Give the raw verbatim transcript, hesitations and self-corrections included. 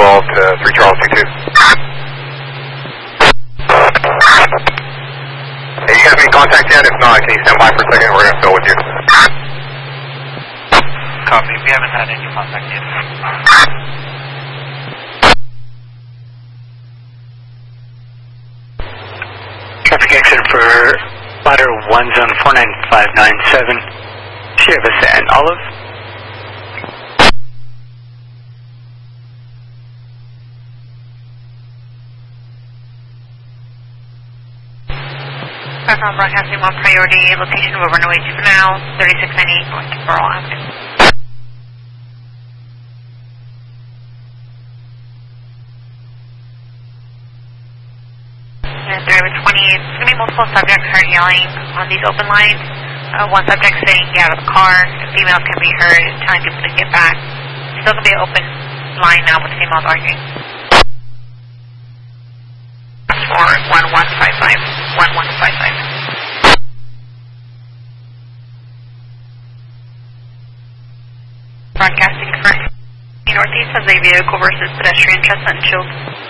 twelve to three Charles two two. Hey, you guys made contact yet? If not, can you stand by for a second? We're going to fill with you. Copy. We haven't had any contact yet. Traffic exit for ladder one zone four nine five nine seven. Sierra Vista and Olive. Background broadcasting one priority, location of over Runway Juvenile, thirty-six ninety-eight North Coral Avenue. And driver twenty, it's going to be multiple subjects heard yelling on these open lines. Uh, one subject saying, get out of the car. Females can be heard telling people to get back. It's still going to be an open line now with females arguing. For one one five five, one one five five. Broadcasting for Northeast has a vehicle versus pedestrian, Chestnut and Shields.